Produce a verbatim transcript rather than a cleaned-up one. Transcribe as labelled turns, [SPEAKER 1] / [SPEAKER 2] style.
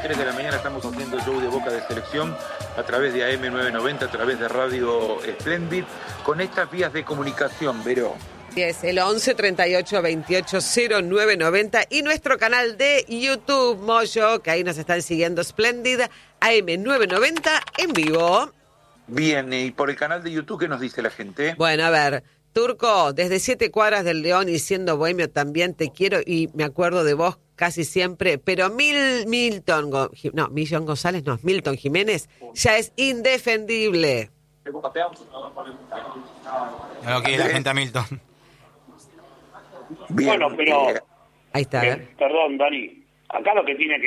[SPEAKER 1] tres de la mañana estamos haciendo el show de Boca de Selección a través de A M novecientos noventa, a través de Radio Splendid, con estas vías de comunicación, Vero.
[SPEAKER 2] Es el once treinta y ocho veintiocho cero nueve noventa y nuestro canal de YouTube, Moyo, que ahí nos están siguiendo, Splendid, A M novecientos noventa en vivo.
[SPEAKER 1] Bien, y por el canal de YouTube, ¿qué nos dice la gente?
[SPEAKER 2] Bueno, a ver, Turco, desde siete cuadras del León y siendo bohemio también te quiero y me acuerdo de vos casi siempre, pero Mil, Milton, Go, no, Millón González, no, Milton Jiménez, ya es indefendible.
[SPEAKER 3] No lo quiere la gente a Milton.
[SPEAKER 1] Bien,
[SPEAKER 4] Bueno, pero...
[SPEAKER 1] eh,
[SPEAKER 2] Ahí está.
[SPEAKER 4] Eh, perdón, Dani. Acá lo que tiene que